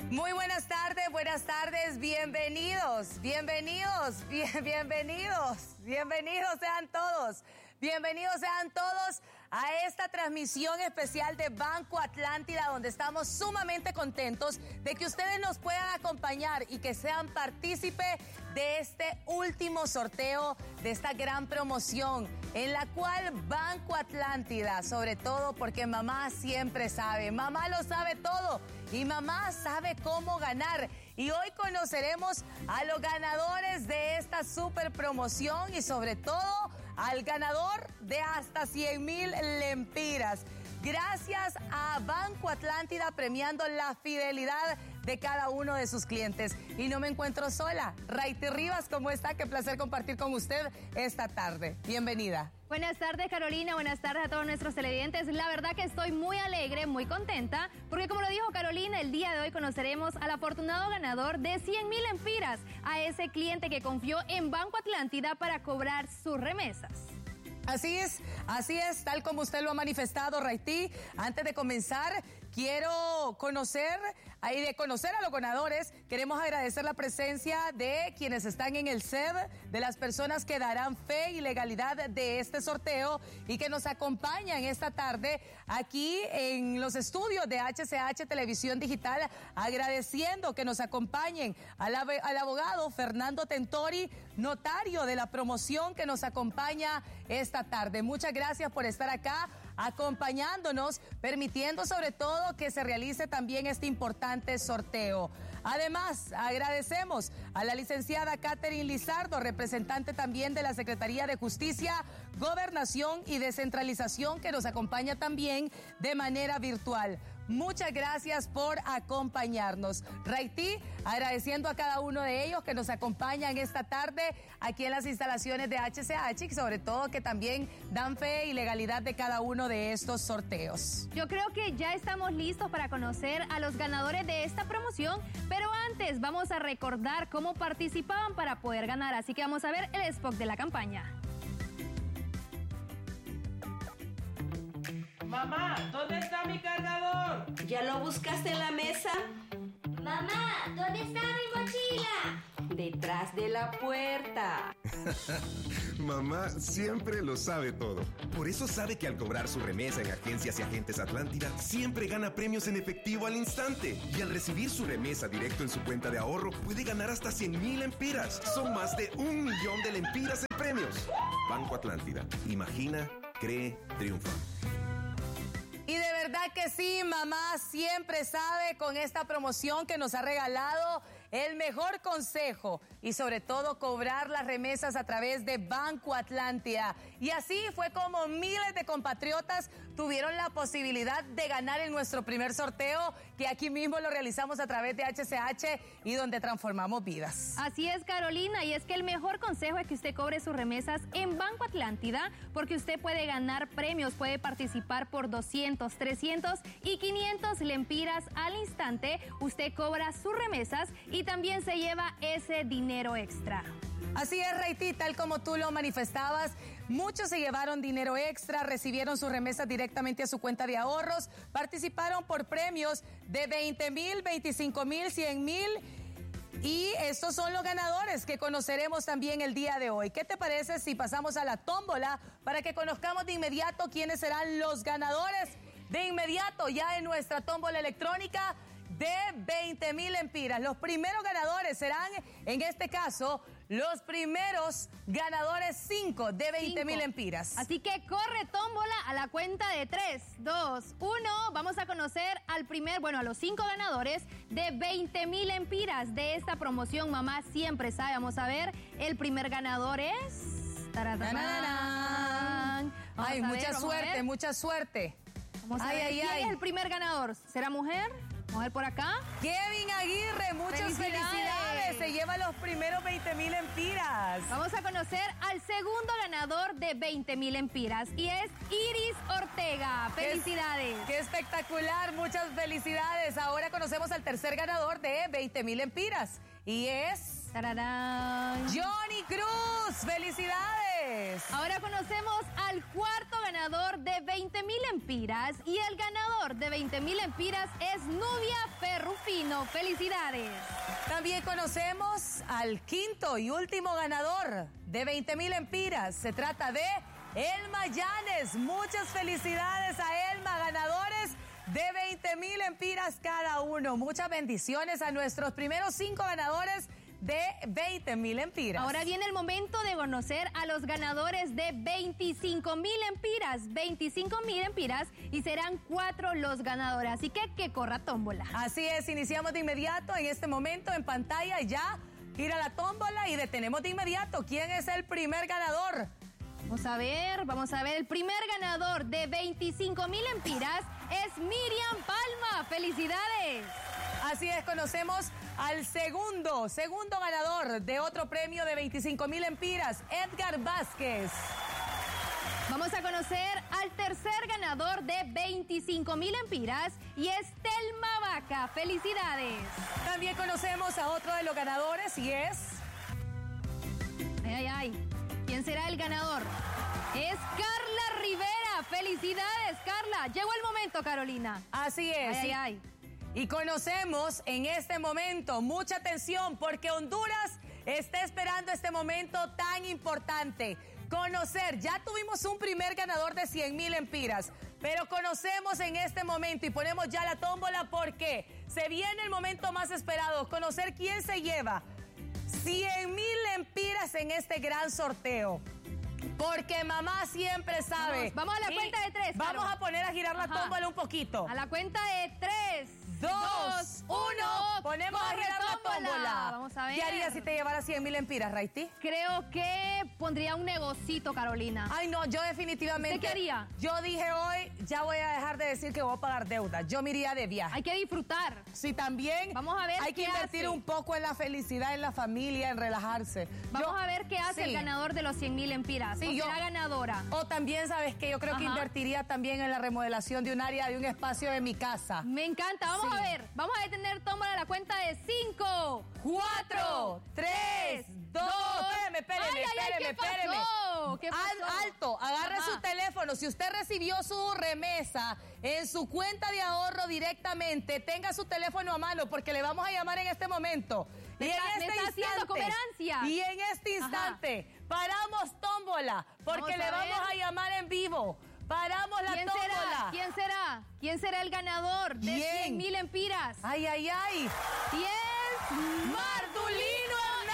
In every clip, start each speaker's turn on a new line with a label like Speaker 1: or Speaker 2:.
Speaker 1: Muy buenas tardes, bienvenidos sean todos a esta transmisión especial de Banco Atlántida, donde estamos sumamente contentos de que ustedes nos puedan acompañar y que sean partícipes de este último sorteo de esta gran promoción en la cual Banco Atlántida, sobre todo porque mamá siempre sabe, mamá lo sabe todo y mamá sabe cómo ganar. Y hoy conoceremos a los ganadores de esta super promoción y sobre todo al ganador de hasta 100,000 lempiras. Gracias a Banco Atlántida premiando la fidelidad de cada uno de sus clientes. Y no me encuentro sola. Raiti Rivas, ¿cómo está? Qué placer compartir con usted esta tarde. Bienvenida.
Speaker 2: Buenas tardes, Carolina. Buenas tardes a todos nuestros televidentes. La verdad que estoy muy alegre, muy contenta, porque como lo dijo Carolina, el día de hoy conoceremos al afortunado ganador de 100,000 lempiras, a ese cliente que confió en Banco Atlántida para cobrar sus remesas.
Speaker 1: Así es, tal como usted lo ha manifestado, Raiti. Antes de comenzar, quiero conocer a los ganadores. Queremos agradecer la presencia de quienes están en el SED, de las personas que darán fe y legalidad de este sorteo y que nos acompañan esta tarde aquí en los estudios de HCH Televisión Digital, agradeciendo que nos acompañen al abogado Fernando Tentori, notario de la promoción que nos acompaña esta tarde. Muchas gracias por estar acá acompañándonos, permitiendo sobre todo que se realice también este importante sorteo. Además, agradecemos a la licenciada Catherine Lizardo, representante también de la Secretaría de Justicia, Gobernación y Descentralización, que nos acompaña también de manera virtual. Muchas gracias por acompañarnos. Raiti, agradeciendo a cada uno de ellos que nos acompañan esta tarde aquí en las instalaciones de HCH y sobre todo que también dan fe y legalidad de cada uno de estos sorteos.
Speaker 2: Yo creo que ya estamos listos para conocer a los ganadores de esta promoción, pero antes vamos a recordar cómo participaban para poder ganar, así que vamos a ver el spot de la campaña.
Speaker 3: Mamá, ¿dónde está mi cargador?
Speaker 4: ¿Ya lo buscaste en la mesa?
Speaker 5: Mamá, ¿dónde está mi mochila?
Speaker 4: Detrás de la puerta.
Speaker 6: Mamá siempre lo sabe todo. Por eso sabe que al cobrar su remesa en agencias y agentes Atlántida, siempre gana premios en efectivo al instante. Y al recibir su remesa directo en su cuenta de ahorro, puede ganar hasta 100,000 lempiras. Son más de 1,000,000 de lempiras en premios. Banco Atlántida. Imagina, cree, triunfa.
Speaker 1: Y de verdad que sí, mamá siempre sabe con esta promoción que nos ha regalado el mejor consejo y sobre todo cobrar las remesas a través de Banco Atlántida. Y así fue como miles de compatriotas tuvieron la posibilidad de ganar en nuestro primer sorteo, que aquí mismo lo realizamos a través de HCH y donde transformamos vidas.
Speaker 2: Así es, Carolina, y es que el mejor consejo es que usted cobre sus remesas en Banco Atlántida, porque usted puede ganar premios, puede participar por 200, 300 y 500 lempiras al instante. Usted cobra sus remesas y también se lleva ese dinero extra.
Speaker 1: Así es, Raiti, tal como tú lo manifestabas, muchos se llevaron dinero extra, recibieron sus remesas directamente a su cuenta de ahorros, participaron por premios de 20,000, 25,000, 100,000 y estos son los ganadores que conoceremos también el día de hoy. ¿Qué te parece si pasamos a la tómbola para que conozcamos de inmediato quiénes serán los ganadores? De inmediato, ya en nuestra tómbola electrónica de 20,000 lempiras. Los primeros ganadores serán, en este caso, los primeros ganadores 5 de 20,000 lempiras.
Speaker 2: Así que corre tómbola a la cuenta de 3, 2, 1. Vamos a conocer a los 5 ganadores de 20,000 lempiras de esta promoción. Mamá siempre sabe. Vamos a ver, el primer ganador es...
Speaker 1: ¡Tararán! Ay, mucha suerte, mucha suerte.
Speaker 2: Vamos a ver quién es el primer ganador. ¿Será mujer? Vamos a ver por acá.
Speaker 1: Kevin Aguirre, muchas felicidades. Se lleva los primeros 20,000 lempiras.
Speaker 2: Vamos a conocer al segundo ganador de 20,000 lempiras y es Iris Ortega. Felicidades.
Speaker 1: Qué espectacular, muchas felicidades. Ahora conocemos al tercer ganador de 20,000 lempiras y es...
Speaker 2: ¡Tararán!
Speaker 1: Johnny Cruz, felicidades.
Speaker 2: Ahora conocemos al cuarto ganador de 20,000 lempiras y el ganador de 20,000 lempiras es Nubia Ferrufino. Mardulino. ¡Felicidades!
Speaker 1: También conocemos al quinto y último ganador de 20,000 lempiras. Se trata de Elma Llanes. Muchas felicidades a Elma, ganadores de 20,000 lempiras cada uno. Muchas bendiciones a nuestros primeros 5 ganadores de 20,000 lempiras.
Speaker 2: Ahora viene el momento de conocer a los ganadores de 25,000 lempiras. 25,000 lempiras y serán 4 los ganadores. Así que corra tómbola.
Speaker 1: Así es, iniciamos de inmediato en este momento en pantalla. Ya gira la tómbola y detenemos de inmediato. ¿Quién es el primer ganador?
Speaker 2: Vamos a ver. El primer ganador de 25,000 lempiras es Miriam Palma. ¡Felicidades!
Speaker 1: Así es, conocemos al segundo ganador de otro premio de 25,000 lempiras, Edgar Vázquez.
Speaker 2: Vamos a conocer al tercer ganador de 25,000 lempiras y es Telma Vaca. ¡Felicidades!
Speaker 1: También conocemos a otro de los ganadores y es...
Speaker 2: ¿Quién será el ganador? Es Carla Rivera. ¡Felicidades, Carla! Llegó el momento, Carolina.
Speaker 1: Así es. Y conocemos en este momento, mucha atención, porque Honduras está esperando este momento tan importante. Conocer, ya tuvimos un primer ganador de 100,000 lempiras, pero conocemos en este momento y ponemos ya la tómbola porque se viene el momento más esperado, conocer quién se lleva 100,000 lempiras en este gran sorteo. Porque mamá siempre sabe.
Speaker 2: Vamos a la cuenta de 3.
Speaker 1: Vamos a poner a girar la tómbola un poquito.
Speaker 2: A la cuenta de 3, 2, 1.
Speaker 1: Ponemos a girar la tómbola.
Speaker 2: Vamos a ver.
Speaker 1: ¿Qué harías si te llevara 100,000 lempiras, Raiti?
Speaker 2: Creo que pondría un negocito, Carolina.
Speaker 1: Ay, no, yo definitivamente.
Speaker 2: ¿Usted qué haría?
Speaker 1: Yo dije hoy, ya voy a dejar de decir que voy a pagar deuda. Yo me iría de viaje.
Speaker 2: Hay que disfrutar.
Speaker 1: Sí, también.
Speaker 2: Vamos a ver
Speaker 1: hay que invertir un poco en la felicidad, en la familia, en relajarse.
Speaker 2: Vamos a ver qué hace el ganador de los 100,000 lempiras.
Speaker 1: Sí,
Speaker 2: será ganadora.
Speaker 1: O también, ¿sabes qué? Yo creo que invertiría también en la remodelación de un área, de un espacio de mi casa.
Speaker 2: Me encanta. Vamos a ver. Vamos a detener tómbola a la cuenta de 5,
Speaker 1: 4, 3, 2. Espéreme.
Speaker 2: ¿Qué pasó?
Speaker 1: Alto, agarre su teléfono. Si usted recibió su remesa en su cuenta de ahorro directamente, tenga su teléfono a mano porque le vamos a llamar en este momento.
Speaker 2: Me está haciendo cooperancia.
Speaker 1: Y en este instante paramos tómbola porque le vamos a llamar en vivo. Paramos la tómbola.
Speaker 2: ¿Quién será el ganador de 100,000 lempiras?
Speaker 1: Ay.
Speaker 2: Y es
Speaker 1: Mardulino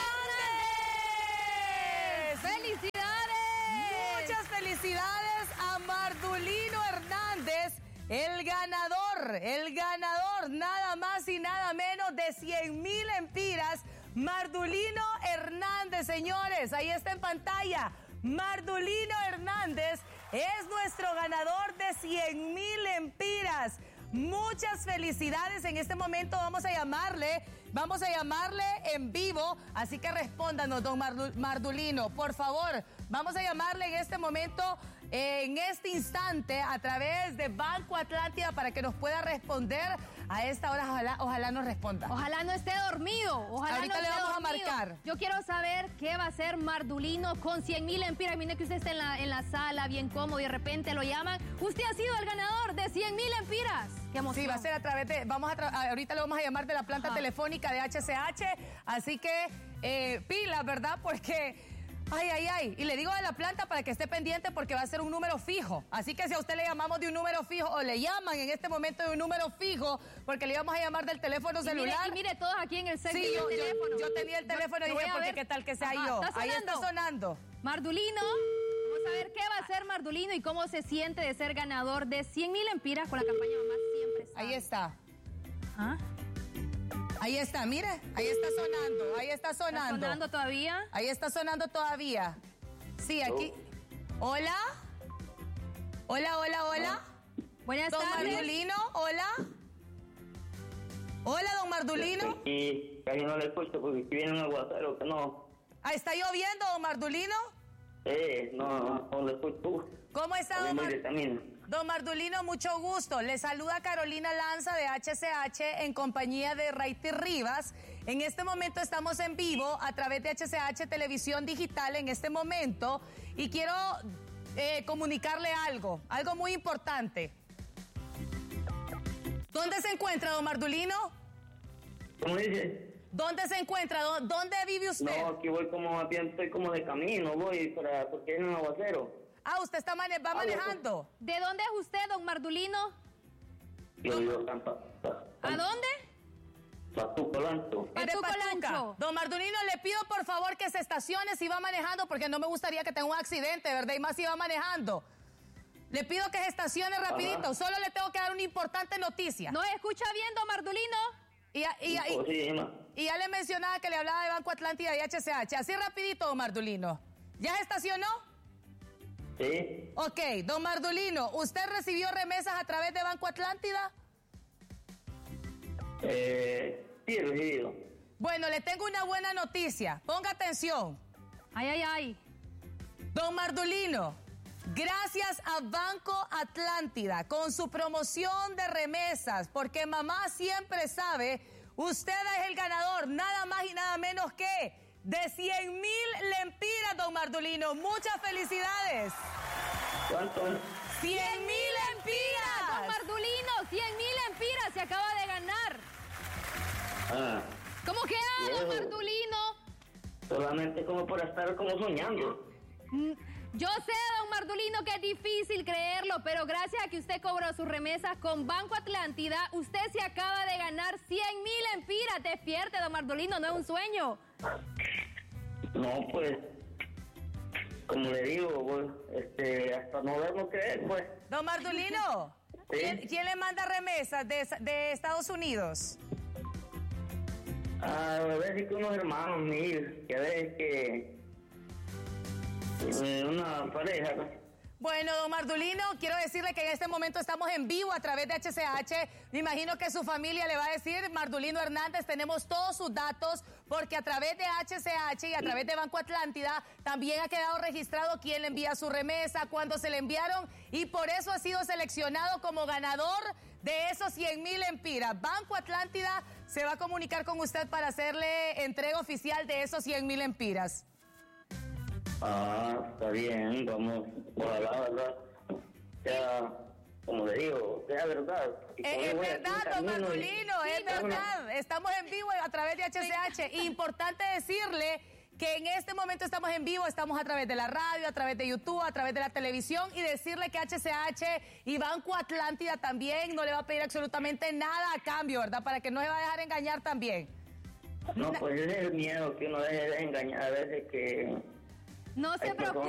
Speaker 1: Hernández.
Speaker 2: ¡Felicidades!
Speaker 1: Muchas felicidades a Mardulino Hernández, el ganador, nada más y nada menos de 100,000 lempiras. Mardulino Hernández, señores, ahí está en pantalla. Mardulino Hernández es nuestro ganador de 100,000 lempiras. Muchas felicidades. En este momento vamos a llamarle en vivo, así que respóndanos, don Mardulino, por favor. Vamos a llamarle en este momento, en este instante, a través de Banco Atlántida para que nos pueda responder a esta hora. Ojalá nos responda.
Speaker 2: Ojalá no esté dormido.
Speaker 1: Ahorita le vamos a marcar.
Speaker 2: Yo quiero saber qué va a hacer Mardulino con 100,000 lempiras. Mire que usted está en la sala, bien cómodo, y de repente lo llaman. Usted ha sido el ganador de 100,000 lempiras. Qué emoción.
Speaker 1: Sí, va a ser a través de... ahorita lo vamos a llamar de la planta telefónica de HCH. Así que pilas, ¿verdad? Porque... Ay. Y le digo de la planta para que esté pendiente porque va a ser un número fijo. Así que si a usted le llamamos de un número fijo o le llaman en este momento de un número fijo porque le íbamos a llamar del teléfono celular.
Speaker 2: Y mire todos aquí en el set.
Speaker 1: Sí, yo tenía el teléfono y dije, porque qué tal que sea yo. Ahí está sonando.
Speaker 2: Mardulino. Vamos a ver qué va a hacer Mardulino y cómo se siente de ser ganador de 100,000 lempiras con la campaña Mamá Siempre Sabe.
Speaker 1: Ahí está. Ahí está, mire, ahí está sonando.
Speaker 2: ¿Está sonando todavía?
Speaker 1: Ahí está sonando todavía. Sí, aquí. Hola.
Speaker 2: Buenas
Speaker 1: Don
Speaker 2: tardes.
Speaker 1: Mardulino, hola. Hola, don Mardulino.
Speaker 7: Y casi no le escucho porque viene un aguacero que no.
Speaker 1: ¿Está lloviendo, don Mardulino?
Speaker 7: No le escucho.
Speaker 1: ¿Cómo está, don Mardulino? Mucho gusto. Le saluda Carolina Lanza de HCH en compañía de Raiti Rivas. En este momento estamos en vivo a través de HCH Televisión Digital en este momento y quiero comunicarle algo muy importante. ¿Dónde se encuentra, don Mardulino?
Speaker 7: ¿Cómo dice?
Speaker 1: ¿Dónde se encuentra? ¿Dónde vive usted?
Speaker 7: No, aquí voy como, más bien estoy como de camino, porque hay un aguacero.
Speaker 1: Ah, usted va manejando.
Speaker 2: ¿De dónde es usted, don Mardulino?
Speaker 7: Yo vivo acá en
Speaker 2: ¿A dónde?
Speaker 7: Patucolanto.
Speaker 1: Es de
Speaker 2: Patucolancho.
Speaker 1: Patuca. Don Mardulino, le pido por favor que se estacione si va manejando, porque no me gustaría que tenga un accidente, ¿verdad? Y más si va manejando. Le pido que se estacione rapidito.
Speaker 7: Ajá.
Speaker 1: Solo le tengo que dar una importante noticia.
Speaker 2: ¿No escucha bien, don Mardulino?
Speaker 1: Y ya le mencionaba que le hablaba de Banco Atlántida y HCH. Así rapidito, don Mardulino. ¿Ya se estacionó?
Speaker 7: Sí.
Speaker 1: Ok, don Mardulino, ¿usted recibió remesas a través de Banco Atlántida?
Speaker 7: Sí, he recibido.
Speaker 1: Bueno, le tengo una buena noticia. Ponga atención.
Speaker 2: Ay.
Speaker 1: Don Mardulino, gracias a Banco Atlántida, con su promoción de remesas, porque mamá siempre sabe, usted es el ganador, nada más y nada menos que de 100,000 lempiras, don Mardulino. Muchas felicidades.
Speaker 7: ¿Cuánto?
Speaker 1: 100,000 lempiras.
Speaker 2: Don Mardulino, 100,000 empiras se acaba de ganar.
Speaker 7: Ah,
Speaker 2: ¿Cómo queda, don
Speaker 7: Bien.
Speaker 2: Mardulino?
Speaker 7: solamente como por estar como soñando.
Speaker 2: Yo sé, don Mardulino, que es difícil creerlo, pero gracias a que usted cobró sus remesas con Banco Atlántida, usted se acaba de ganar 100,000 empiras. Despierte, don Mardulino, no es un sueño.
Speaker 7: No, pues, como le digo, pues, hasta no verlo creer, pues.
Speaker 1: Don Mardulino,
Speaker 7: Sí.
Speaker 1: ¿quién le manda remesas de Estados Unidos?
Speaker 7: A veces que unos hermanos míos, que a veces que una pareja, ¿no?
Speaker 1: Bueno, don Mardulino, quiero decirle que en este momento estamos en vivo a través de HCH. Me imagino que su familia le va a decir, Mardulino Hernández, tenemos todos sus datos, porque a través de HCH y a través de Banco Atlántida también ha quedado registrado quién le envía su remesa, cuándo se le enviaron, y por eso ha sido seleccionado como ganador de esos 100,000 empiras. Banco Atlántida se va a comunicar con usted para hacerle entrega oficial de esos 100,000 empiras.
Speaker 7: Ah, está bien, vamos, ojalá, ¿verdad? Sea, como le digo, sea verdad. Y como
Speaker 1: Es
Speaker 7: yo voy aquí
Speaker 1: verdad,
Speaker 7: en
Speaker 1: don
Speaker 7: camino y-
Speaker 1: Mardulino, es verdad. Estamos en vivo a través de HCH. Importante decirle que en este momento estamos en vivo, estamos a través de la radio, a través de YouTube, a través de la televisión, y decirle que HCH y Banco Atlántida también no le va a pedir absolutamente nada a cambio, ¿verdad? Para que no se va a dejar engañar también.
Speaker 7: No, pues ese es el miedo que uno deje de engañar a veces que...
Speaker 2: No se
Speaker 7: Hay personas